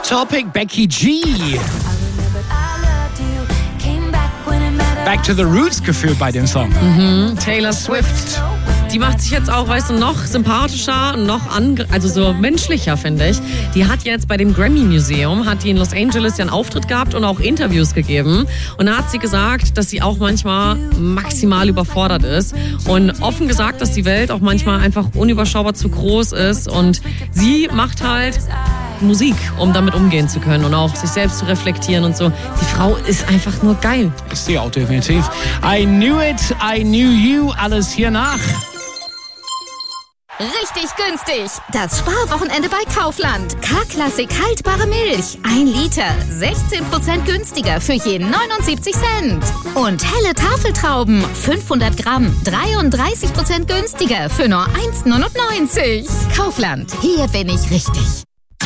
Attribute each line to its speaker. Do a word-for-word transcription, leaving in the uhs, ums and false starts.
Speaker 1: Topic, Becky G. Back to the Roots gefühlt bei dem Song.
Speaker 2: Mhm. Taylor Swift. Die macht sich jetzt auch, weißt du, noch sympathischer, noch ange- also so menschlicher, finde ich. Die hat jetzt bei dem Grammy Museum, hat die in Los Angeles ja einen Auftritt gehabt und auch Interviews gegeben. Und da hat sie gesagt, dass sie auch manchmal maximal überfordert ist. Und offen gesagt, dass die Welt auch manchmal einfach unüberschaubar zu groß ist. Und sie macht halt Musik, um damit umgehen zu können und auch sich selbst zu reflektieren und so. Die Frau ist einfach nur geil.
Speaker 1: Ist sie auch definitiv. I knew it, I knew you, alles hier nach.
Speaker 3: Richtig günstig. Das Sparwochenende bei Kaufland. K-Klassik haltbare Milch. Ein Liter. sechzehn Prozent günstiger für je neunundsiebzig Cent. Und helle Tafeltrauben. fünfhundert Gramm. dreiunddreißig Prozent günstiger für nur eins Komma neunundneunzig. Kaufland. Hier bin ich richtig.